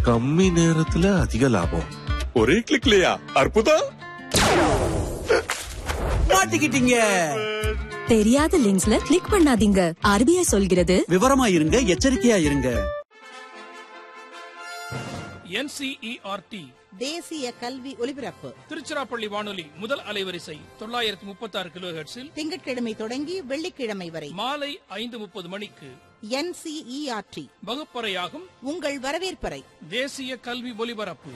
கம்மி நேரத்துல அதிக லாபம். ஒரே கிளிக்லயா? அற்புதம். மாட்டிக்கிட்டீங்க. தெரியாத லிங்க்ஸ்ல கிளிக் பண்ணாதீங்க. ஆர்பிஐ சொல்கிறது விவரமா இருங்க, எச்சரிக்கையா இருங்க. NCERT தேசிய கல்வி ஒலிபரப்பு திருச்சிராப்பள்ளி வானொலி முதல் அலைவரிசை 936 கிலோஹெர்ட்ஸில் திங்கட்கிழமை தொடங்கி வெள்ளிக்கிழமை வரை மாலை 5:30 மணிக்கு NCERT வகுப்பறையாகும் உங்கள் வரவேற்பறை. தேசிய கல்வி ஒலிபரப்பு.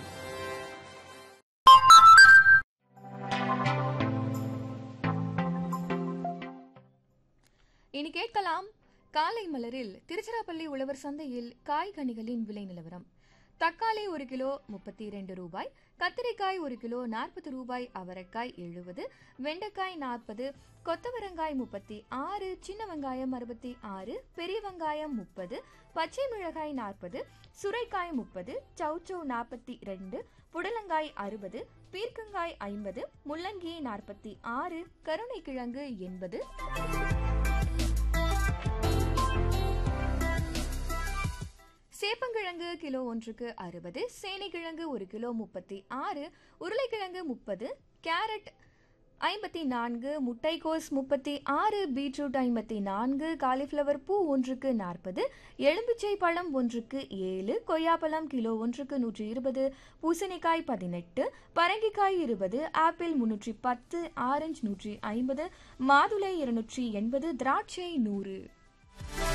இனி கேட்கலாம் காலை மலரில் திருச்சிராப்பள்ளி உழவர் சந்தையில் காய்கனிகளின் விலை நிலவரம். தக்காளி 1 கிலோ 32 ரூபாய், கத்திரிக்காய் 1 கிலோ 40 ரூபாய், அவரைக்காய் 70, வெண்டைக்காய் 40, கொத்தவரங்காய் 36, சின்ன வெங்காயம் 66, பெரிய வெங்காயம் 30, பச்சை மிளகாய் 40, சுரைக்காய் 30, சௌச்சௌ 42, புடலங்காய் 60, பீர்க்கங்காய் 50, முள்ளங்கி 46, கருணைக்கிழங்கு 80, சேப்பங்கிழங்கு கிலோ ஒன்றுக்கு 60, சேனைக்கிழங்கு 1 கிலோ 36, உருளைக்கிழங்கு 30, கேரட் 54, முட்டைக்கோஸ் 36, பீட்ரூட் 54, காலிஃபிளவர் பூ ஒன்றுக்கு 40, எலும்பிச்சை பழம் ஒன்றுக்கு 7, கொய்யாப்பழம் கிலோ ஒன்றுக்கு 120, பூசணிக்காய் 18, பரங்கிக்காய் 20, ஆப்பிள் 310, ஆரஞ்சு 150, மாதுளை 280, திராட்சை 100.